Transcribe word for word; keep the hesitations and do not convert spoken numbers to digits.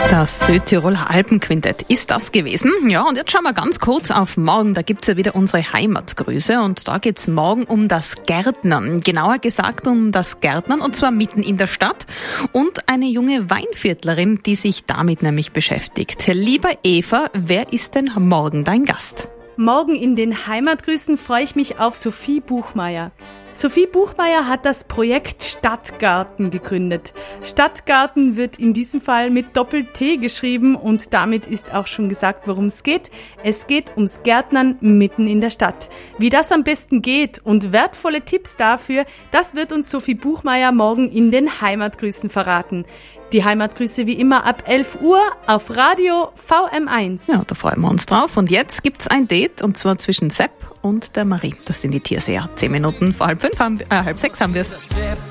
Das Südtiroler Alpenquintett ist das gewesen. Ja, und jetzt schauen wir ganz kurz auf morgen. Da gibt's ja wieder unsere Heimatgrüße und da geht's morgen um das Gärtnern. Genauer gesagt um das Gärtnern und zwar mitten in der Stadt und eine junge Weinviertlerin, die sich damit nämlich beschäftigt. Lieber Eva, wer ist denn morgen dein Gast? Morgen in den Heimatgrüßen freue ich mich auf Sophie Buchmeier. Sophie Buchmeier hat das Projekt Stadtgarten gegründet. Stadtgarten wird in diesem Fall mit Doppel-T geschrieben und damit ist auch schon gesagt, worum es geht. Es geht ums Gärtnern mitten in der Stadt. Wie das am besten geht und wertvolle Tipps dafür, das wird uns Sophie Buchmeier morgen in den Heimatgrüßen verraten. Die Heimatgrüße wie immer ab elf Uhr auf Radio V M eins. Ja, da freuen wir uns drauf. Und jetzt gibt's ein Date und zwar zwischen Sepp und der Marie. Das sind die Tierseher. Zehn Minuten vor halb fünf, haben, äh, halb sechs haben wir's.